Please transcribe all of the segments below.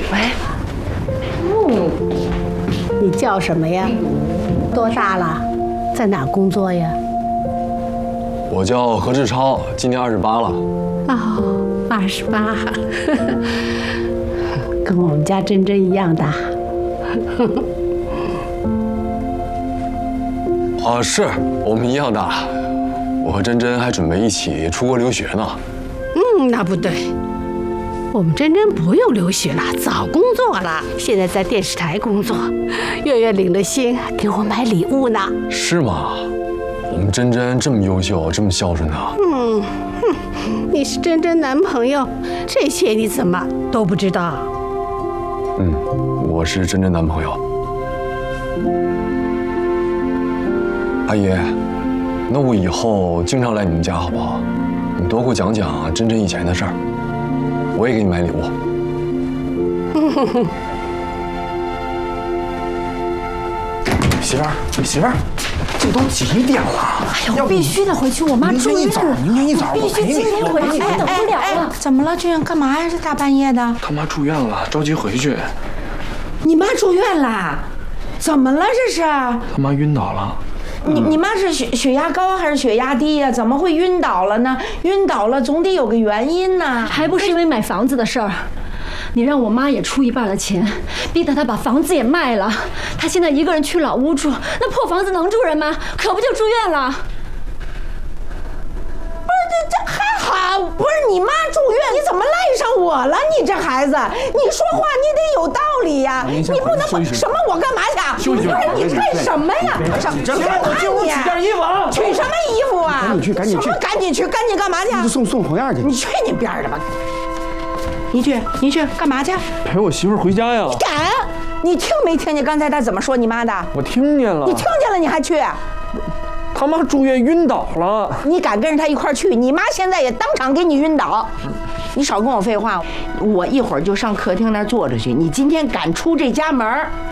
喂， 你叫什么呀？多大了？在哪工作呀？ 我叫何志超，今年28了。 哦，28，跟我们家珍珍一样大。 啊，是我们一样大。我和珍珍还准备一起出国留学呢。 那不对，我们珍珍不用留学了，早工作了，现在在电视台工作，月月领了薪给我买礼物呢。 是吗？我们珍珍这么优秀，这么孝顺呢？ 你是珍珍男朋友，这些你怎么都不知道？ 我是珍珍男朋友。阿姨，那我以后经常来你们家好不好？你多给我讲讲珍珍以前的事儿，我也给你买礼物。 媳妇儿，这都几点了？ 哎呀，我必须得回去，我妈住院了。 明天一早， 必须今天回去，等不了了。 怎么了？这样干嘛呀？这大半夜的。 他妈住院了，着急回去。 你妈住院了？怎么了？这是？ 他妈晕倒了。 你妈是血压高还是血压低呀？怎么会晕倒了呢？晕倒了总得有个原因呢。 还不是因为买房子的事儿。你让我妈也出一半的钱，逼得她把房子也卖了。她现在一个人去老屋住，那破房子能住人吗？可不就住院了？ 不是这还好，不是你妈住院，你怎么赖上我了？你这孩子，你说话你得有道理呀，你不能什么我干嘛去？不是你干什么呀？ 我进屋取件衣服啊！ 取什么衣服啊？ 赶紧去，赶紧去！ 什么赶紧去？赶紧干嘛去？ 送红燕去。 你去你边儿的吧！你去干嘛去？ 陪我媳妇回家呀！ 你敢？你听没听见刚才他怎么说你妈的？ 我听见了。 你听见了你还去？ 他妈住院晕倒了。 你敢跟着他一块儿去？你妈现在也当场给你晕倒。你少跟我废话，我一会儿就上客厅那儿坐着去。你今天敢出这家门，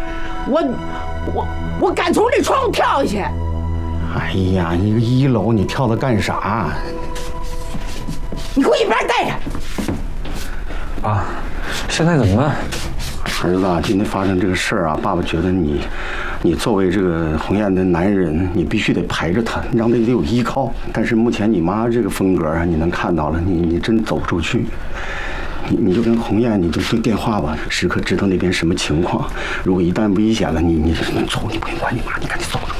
我敢从这窗户跳下去。 哎呀，你个1楼，你跳它干啥？ 你给我一边待着！ 爸，现在怎么办？ 儿子，今天发生这个事儿啊，爸爸觉得你作为这个鸿雁的男人，你必须得陪着她，让她得有依靠。但是目前你妈这个风格啊，你能看到了，你真走不出去。你就跟鸿雁，你就对电话吧，时刻知道那边什么情况。如果一旦危险了，你走，你不用管你妈，你赶紧走。